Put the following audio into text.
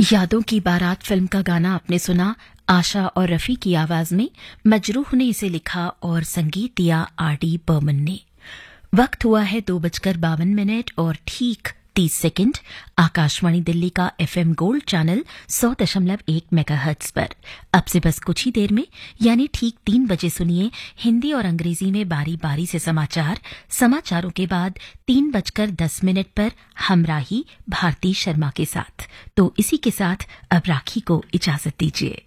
यादों की बारात फिल्म का गाना आपने सुना आशा और रफी की आवाज में। मजरूह ने इसे लिखा और संगीत दिया आर.डी. बर्मन ने। वक्त हुआ है 2:52 और ठीक 30 सेकंड। आकाशवाणी दिल्ली का एफएम गोल्ड चैनल 100.1 मेगाहर्ट्ज पर अब से बस कुछ ही देर में यानी ठीक 3 बजे सुनिए हिंदी और अंग्रेजी में बारी बारी से समाचार। समाचारों के बाद 3:10 पर हमराही भारती शर्मा के साथ। तो इसी के साथ अब राखी को इजाजत दीजिए।